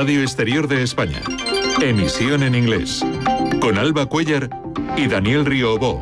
Radio Exterior de España. Emisión en inglés. Con Alba Cuellar y Daniel Riobó.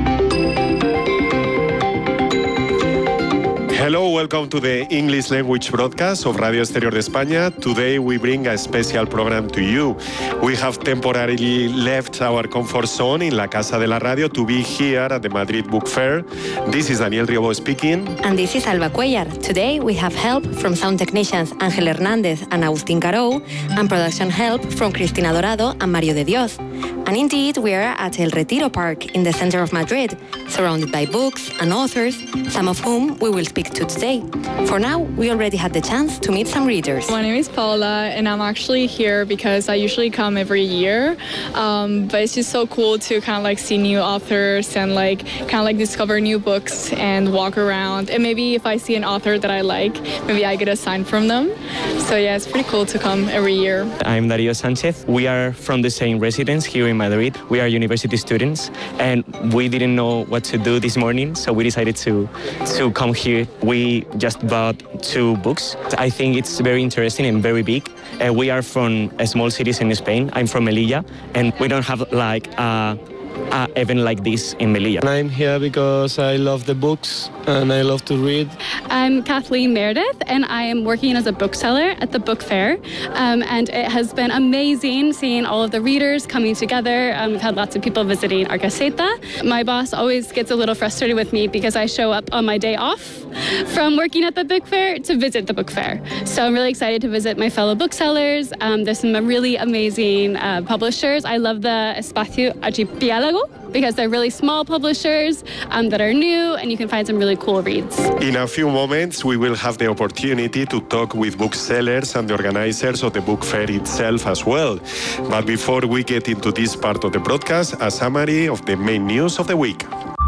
Hello, welcome to the English language broadcast of Radio Exterior de España. Today we bring a special program to you. We have temporarily left our comfort zone in La Casa de la Radio to be here at the Madrid Book Fair. This is Daniel Riobó speaking. And this is Alba Cuellar. Today we have help from sound technicians Ángel Hernández and Agustín Carou, and production help from Cristina Dorado and Mario de Dios. And indeed, we are at El Retiro Park in the center of Madrid, surrounded by books and authors, some of whom we will speak to today. For now, we already had the chance to meet some readers. My name is Paula, and I'm actually here because I usually come every year, but it's just so cool to kind of like see new authors and like kind of like discover new books and walk around. And maybe if I see an author that I like, maybe I get a sign from them. So yeah, it's pretty cool to come every year. I'm Darío Sánchez. We are from the same residence here in Madrid. We are university students, and we didn't know what to do this morning, so we decided to come here. We just bought 2 books. I think it's very interesting and very big. We are from small cities in Spain. I'm from Melilla, and we don't have like a event like this in Melilla. I'm here because I love the books and I love to read. I'm Kathleen Meredith, and I am working as a bookseller at the book fair, and it has been amazing seeing all of the readers coming together. We've had lots of people visiting our caseta. My boss always gets a little frustrated with me because I show up on my day off from working at the book fair to visit the book fair. So I'm really excited to visit my fellow booksellers. There's some really amazing publishers. I love the Espacio Archipiélago because they're really small publishers that are new, and you can find some really cool reads. In a few moments, we will have the opportunity to talk with booksellers and the organizers of the book fair itself as well. But before we get into this part of the broadcast, a summary of the main news of the week.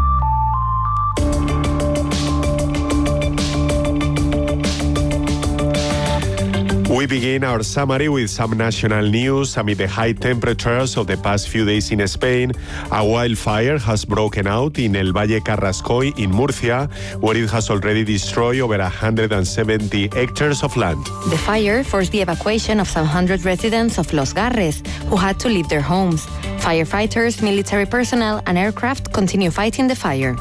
We begin our summary with some national news. Amid the high temperatures of the past few days in Spain, a wildfire has broken out in El Valle Carrascoy in Murcia, where it has already destroyed over 170 hectares of land. The fire forced the evacuation of some 100 residents of Los Garres, who had to leave their homes. Firefighters, military personnel, and aircraft continue fighting the fire.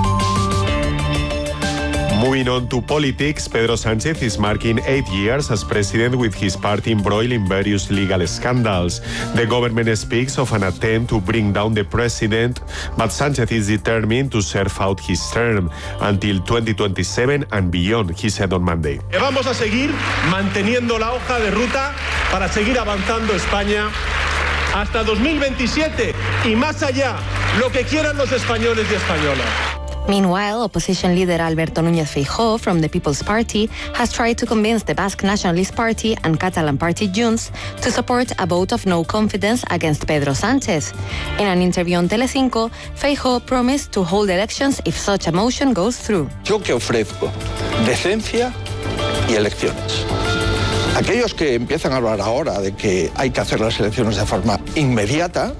Moving on to politics, Pedro Sánchez is marking 8 years as president with his party embroiled in various legal scandals. The government speaks of an attempt to bring down the president, but Sánchez is determined to serve out his term until 2027 and beyond, he said on Monday. Vamos a seguir manteniendo la hoja de ruta para seguir avanzando España hasta 2027 y más allá, lo que quieran los españoles y españolas. Meanwhile, opposition leader Alberto Núñez Feijóo from the People's Party has tried to convince the Basque Nationalist Party and Catalan party Junts to support a vote of no confidence against Pedro Sánchez. In an interview on Telecinco, Feijóo promised to hold elections if such a motion goes through. Yo que ofrezco decencia y elecciones. Aquellos que empiezan a hablar ahora de que hay que hacer las elecciones de forma inmediata,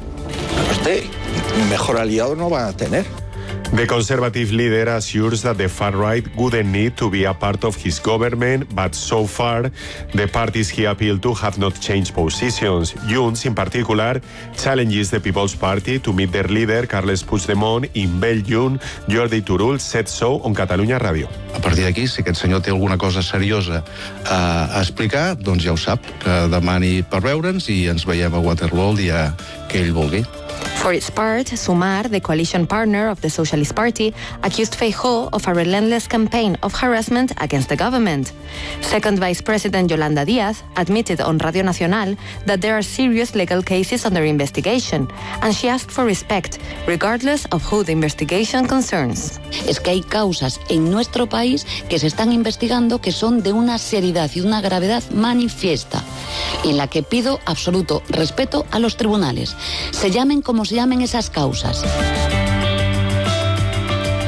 mejor aliado no van a tener. The Conservative leader assures that the far right wouldn't need to be a part of his government, but so far, the parties he appealed to have not changed positions. Junts, in particular, challenges the People's Party to meet their leader, Carles Puigdemont, in Belgium. Jordi Turull said so on Catalunya Ràdio. A partir d'aquí, si aquest senyor té alguna cosa seriosa a explicar, doncs ja ho sap, que demani per veure'ns i ens veiem a Waterloo el dia que ell vulgui. For its part, Sumar, the coalition partner of the Socialist Party, accused Feijóo of a relentless campaign of harassment against the government. Second Vice President Yolanda Díaz admitted on Radio Nacional that there are serious legal cases under investigation, and she asked for respect, regardless of who the investigation concerns. Es que hay causas en nuestro país que se están investigando que son de una seriedad y una gravedad manifiesta, en la que pido absoluto respeto a los tribunales, se llamen como se llamen esas causas.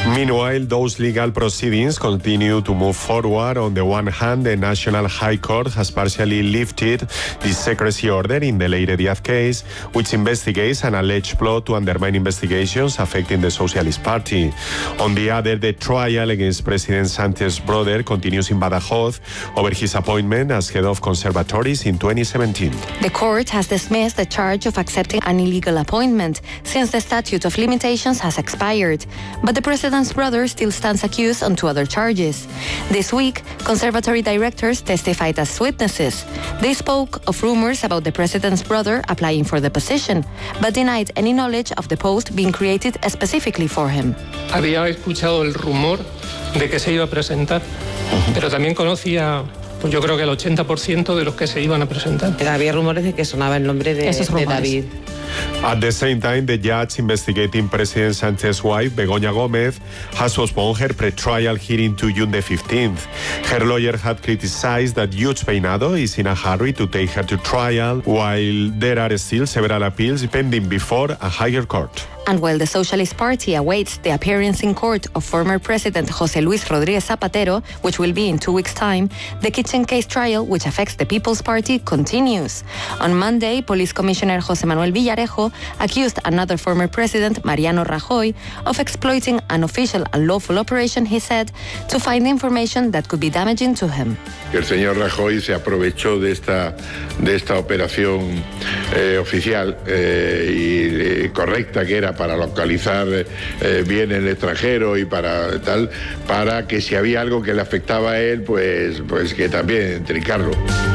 Meanwhile, those legal proceedings continue to move forward. On the one hand, the National High Court has partially lifted the secrecy order in the Leire Díaz case, which investigates an alleged plot to undermine investigations affecting the Socialist Party. On the other, the trial against President Sánchez's brother continues in Badajoz over his appointment as head of conservatories in 2017. The court has dismissed the charge of accepting an illegal appointment since the statute of limitations has expired, but the president's brother still stands accused on 2 other charges. This week, conservatory directors testified as witnesses. They spoke of rumors about the president's brother applying for the position, but denied any knowledge of the post being created specifically for him. Había escuchado el rumor de que se iba a presentar, pero también conocía, yo creo que el 80% de los que se iban a presentar. Había rumores de que sonaba el nombre de David. At the same time, the judge investigating President Sánchez's wife, Begoña Gómez, has postponed her pre-trial hearing to June the 15th. Her lawyer had criticized that Judge Peinado is in a hurry to take her to trial, while there are still several appeals pending before a higher court. And while the Socialist Party awaits the appearance in court of former President José Luis Rodríguez Zapatero, which will be in 2 weeks' time, the kitchen case trial, which affects the People's Party, continues. On Monday, Police Commissioner José Manuel Villarejo accused another former president, Mariano Rajoy, of exploiting an official and lawful operation, he said, to find information that could be damaging to him. El señor Rajoy se aprovechó de esta operación oficial y correcta que era para localizar bien en el extranjero y para que si había algo que le afectaba a él, pues que también trincarlo.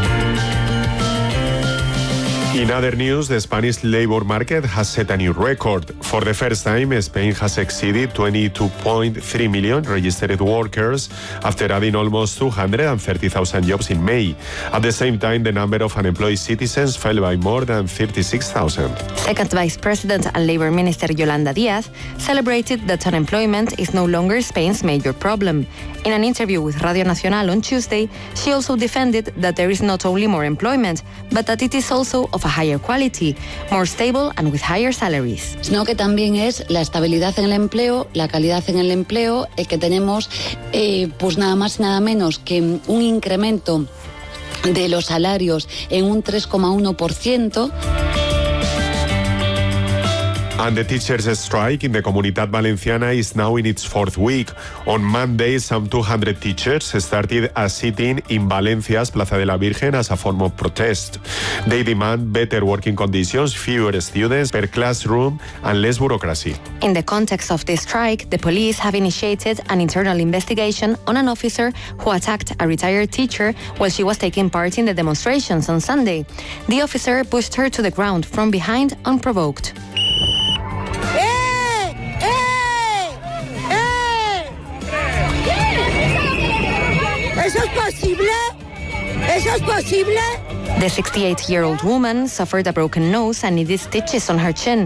In other news, the Spanish labor market has set a new record. For the first time, Spain has exceeded 22.3 million registered workers after adding almost 230,000 jobs in May. At the same time, the number of unemployed citizens fell by more than 36,000. Second Vice President and Labor Minister Yolanda Díaz celebrated that unemployment is no longer Spain's major problem. In an interview with Radio Nacional on Tuesday, she also defended that there is not only more employment, but that it is also of a higher quality, more stable and with higher salaries. Sino que también es la estabilidad en el empleo, la calidad en el empleo, que tenemos pues nada más y nada menos que un incremento de los salarios en un 3,1%. And the teachers' strike in the Comunitat Valenciana is now in its 4th week. On Monday, some 200 teachers started a sitting in Valencia's Plaza de la Virgen as a form of protest. They demand better working conditions, fewer students per classroom, and less bureaucracy. In the context of this strike, the police have initiated an internal investigation on an officer who attacked a retired teacher while she was taking part in the demonstrations on Sunday. The officer pushed her to the ground from behind unprovoked. ¿Eso es posible? ¿Eso es posible? The 68-year-old woman suffered a broken nose and needed stitches on her chin.